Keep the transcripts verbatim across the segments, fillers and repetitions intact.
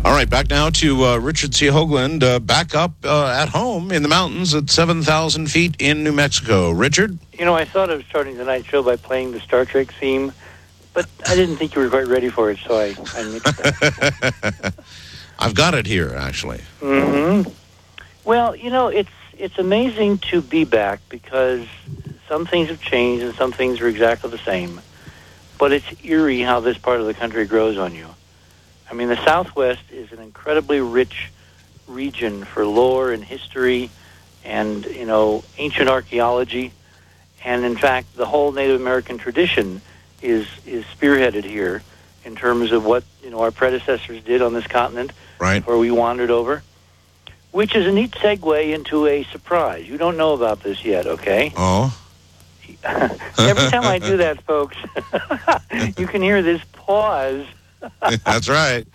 All right, back now to uh, Richard C. Hoagland, uh, back up uh, at home in the mountains at seven thousand feet in New Mexico. Richard? You know, I thought of starting tonight's show by playing the Star Trek theme, but I didn't think you were quite ready for it, so I, I mixed that. I've got it here, actually. Mm-hmm. Well, you know, it's it's amazing to be back because some things have changed and some things are exactly the same. But it's eerie how this part of the country grows on you. I mean, the Southwest is an incredibly rich region for lore and history and, you know, ancient archaeology. And, in fact, the whole Native American tradition is is spearheaded here in terms of what, you know, our predecessors did on this continent right. before we wandered over, which is a neat segue into a surprise. You don't know about this yet, okay? Oh. Every time I do that, folks, you can hear this pause. That's right.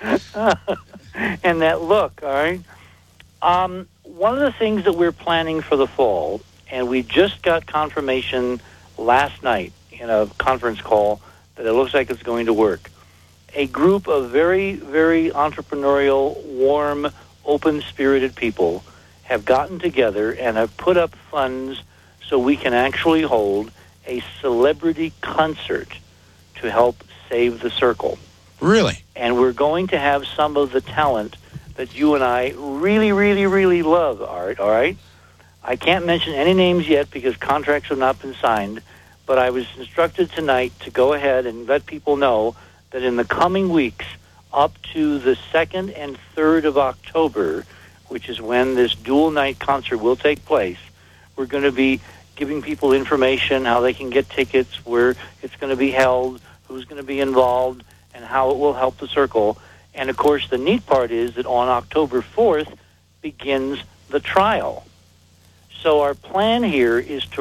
And that look, all right? Um, one of the things that we're planning for the fall, and we just got confirmation last night in a conference call that it looks like it's going to work. A group of very, very entrepreneurial, warm, open-spirited people have gotten together and have put up funds so we can actually hold a celebrity concert to help save the circle. Really? And we're going to have some of the talent that you and I really, really, really love, Art, all right? I can't mention any names yet because contracts have not been signed, but I was instructed tonight to go ahead and let people know that in the coming weeks, up to the second and third of October, which is when this dual night concert will take place, we're going to be giving people information, how they can get tickets, where it's going to be held, who's going to be involved, and how it will help the circle. And, of course, the neat part is that on October fourth begins the trial. So our plan here is to